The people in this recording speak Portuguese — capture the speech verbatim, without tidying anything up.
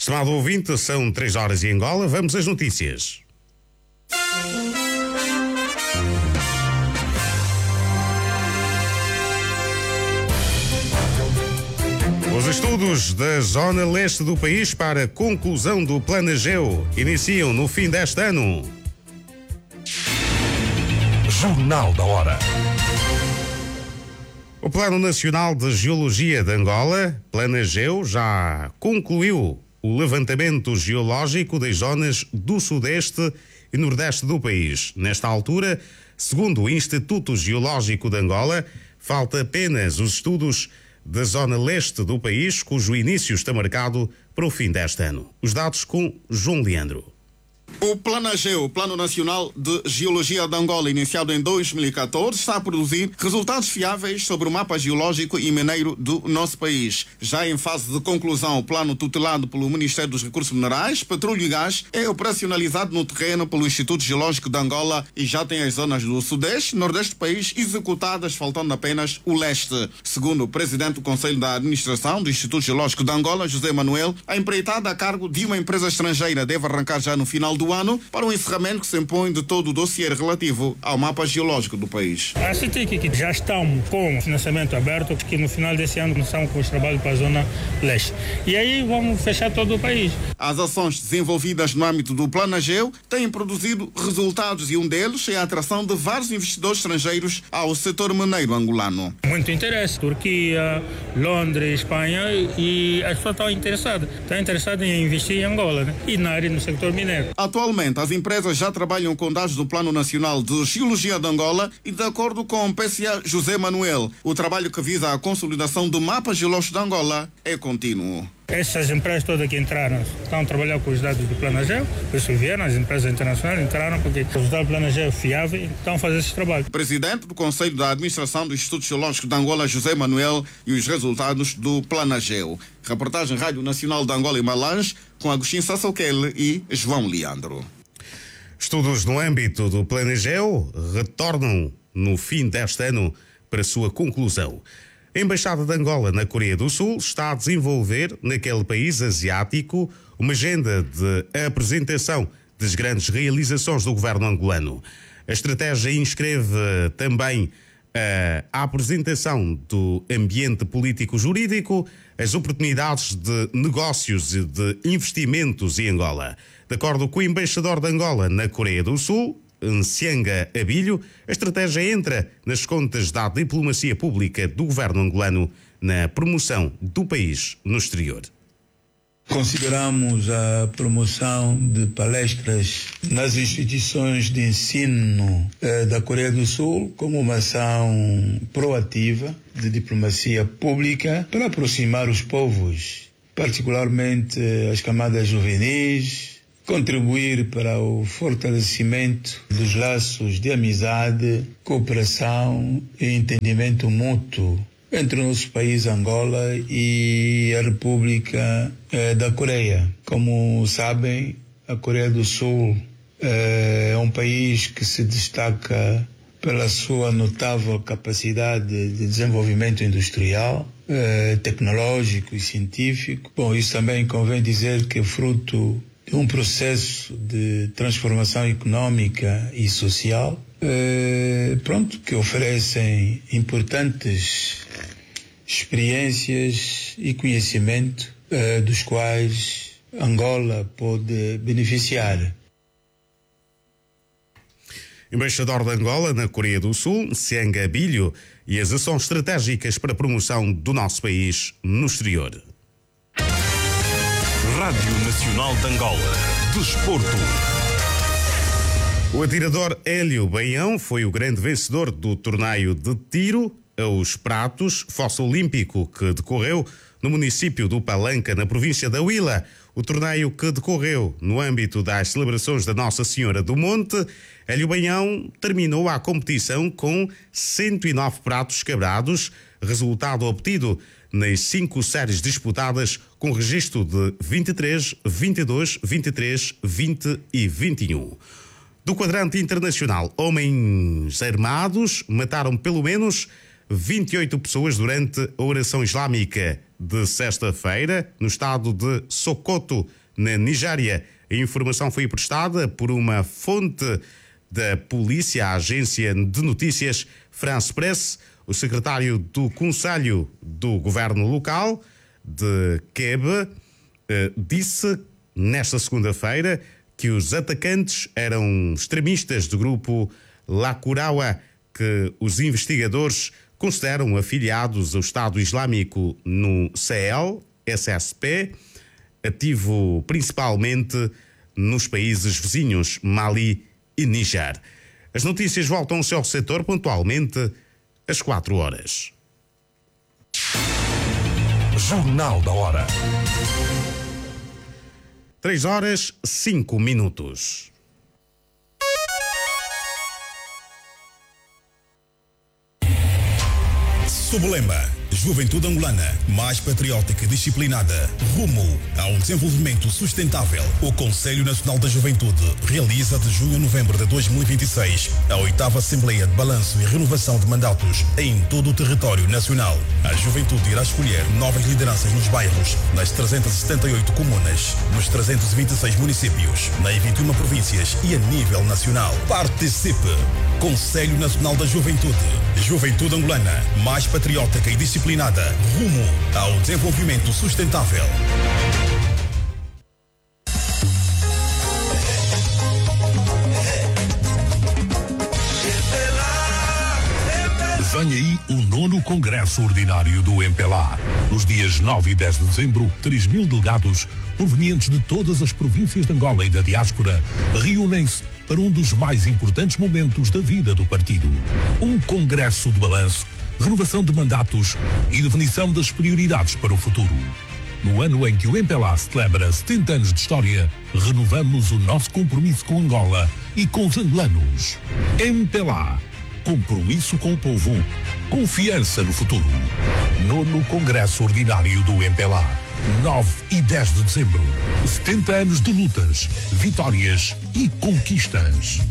Estimado ouvinte, são três horas em Angola. Vamos às notícias. Os estudos da zona leste do país para a conclusão do Plano Egeu iniciam no fim deste ano. Jornal da Hora. O Plano Nacional de Geologia de Angola, Plano Egeu, já concluiu o levantamento geológico das zonas do sudeste e nordeste do país. Nesta altura, segundo o Instituto Geológico de Angola, falta apenas os estudos da zona leste do país, cujo início está marcado para o fim deste ano. Os dados com João Leandro. O Plano Egeu, Plano Nacional de Geologia de Angola, iniciado em dois mil e catorze, está a produzir resultados fiáveis sobre o mapa geológico e mineiro do nosso país. Já em fase de conclusão, o plano tutelado pelo Ministério dos Recursos Minerais, Petróleo e Gás é operacionalizado no terreno pelo Instituto Geológico de Angola e já tem as zonas do sudeste e nordeste do país executadas, faltando apenas o leste. Segundo o presidente do Conselho da Administração do Instituto Geológico de Angola, José Manuel, a empreitada a cargo de uma empresa estrangeira deve arrancar já no final do ano para o encerramento que se impõe de todo o dossiê relativo ao mapa geológico do país. A C T I C que já estamos com o financiamento aberto, que no final desse ano começamos com os trabalhos para a zona leste. E aí vamos fechar todo o país. As ações desenvolvidas no âmbito do Plano Egeu têm produzido resultados e um deles é a atração de vários investidores estrangeiros ao setor mineiro angolano. Muito interesse. Turquia, Londres, Espanha, e as pessoas estão interessadas. Estão interessadas em investir em Angola, né? E na área no setor mineiro. Atualmente, as empresas já trabalham com dados do Plano Nacional de Geologia de Angola e, de acordo com o P C A José Manuel, o trabalho que visa a consolidação do mapa geológico de Angola é contínuo. Essas empresas todas que entraram estão a trabalhar com os dados do Plano Egeu, por isso vieram, as empresas internacionais entraram porque os dados do Plano Egeu é fiável e estão a fazer esse trabalho. O presidente do Conselho da Administração do Instituto Geológico de Angola, José Manuel, e os resultados do Plano Egeu. Reportagem Rádio Nacional de Angola e Malange, com Agostinho Sassoquele e João Leandro. Estudos no âmbito do Plano Egeu retornam no fim deste ano para sua conclusão. A Embaixada de Angola na Coreia do Sul está a desenvolver naquele país asiático uma agenda de apresentação das grandes realizações do governo angolano. A estratégia inscreve também a apresentação do ambiente político-jurídico, as oportunidades de negócios e de investimentos em Angola. De acordo com o embaixador de Angola na Coreia do Sul, Nsianga Abilho, a estratégia entra nas contas da diplomacia pública do governo angolano na promoção do país no exterior. Consideramos a promoção de palestras nas instituições de ensino eh, da Coreia do Sul como uma ação proativa de diplomacia pública para aproximar os povos, particularmente as camadas juvenis, contribuir para o fortalecimento dos laços de amizade, cooperação e entendimento mútuo entre o nosso país Angola e a República eh, da Coreia. Como sabem, a Coreia do Sul eh, é um país que se destaca pela sua notável capacidade de desenvolvimento industrial, eh, tecnológico e científico. Bom, isso também convém dizer que é fruto de um processo de transformação econômica e social, eh, pronto, que oferecem importantes experiências e conhecimento eh, dos quais Angola pode beneficiar. Embaixador de Angola na Coreia do Sul, Nsianga Abilho, e as ações estratégicas para a promoção do nosso país no exterior. Rádio Nacional de Angola. Desporto. O atirador Hélio Baião foi o grande vencedor do torneio de tiro aos pratos Fossa Olímpico que decorreu no município do Palanca, na província da Huila. O torneio que decorreu no âmbito das celebrações da Nossa Senhora do Monte, Hélio Baião terminou a competição com cento e nove pratos quebrados, resultado obtido nas cinco séries disputadas com registro de vinte e três, vinte e dois, vinte e três, vinte e vinte e um. Do quadrante internacional, homens armados mataram pelo menos vinte e oito pessoas durante a oração islâmica de sexta-feira no estado de Sokoto, na Nigéria. A informação foi prestada por uma fonte da polícia à agência de notícias France Presse. O secretário do Conselho do Governo Local de Kebbi disse nesta segunda-feira que os atacantes eram extremistas do grupo Lakurawa, que os investigadores consideram afiliados ao Estado Islâmico no Sahel, S S P, ativo principalmente nos países vizinhos Mali e Níger. As notícias voltam ao seu setor pontualmente às quatro horas. Jornal da Hora. Três horas, cinco minutos. Sob o lema Juventude Angolana, mais patriótica e disciplinada, rumo a um desenvolvimento sustentável, o Conselho Nacional da Juventude realiza de junho a novembro de dois mil e vinte e seis a oitava Assembleia de Balanço e Renovação de Mandatos em todo o território nacional. A juventude irá escolher novas lideranças nos bairros, nas trezentas e setenta e oito comunas, nos trezentos e vinte e seis municípios, nas vinte e uma províncias e a nível nacional. Participe! Conselho Nacional da Juventude. Juventude Angolana, mais patriótica e disciplinada, rumo ao desenvolvimento sustentável. Vem aí o nono Congresso Ordinário do M P L A. Nos dias nove e dez de dezembro, três mil delegados, provenientes de todas as províncias de Angola e da diáspora, reúnem-se para um dos mais importantes momentos da vida do partido. Um congresso de balanço, renovação de mandatos e definição das prioridades para o futuro. No ano em que o M P L A celebra setenta anos de história, renovamos o nosso compromisso com Angola e com os angolanos. M P L A. Compromisso com o povo. Confiança no futuro. Nono Congresso Ordinário do M P L A. nove e dez de dezembro. setenta anos de lutas, vitórias e conquistas.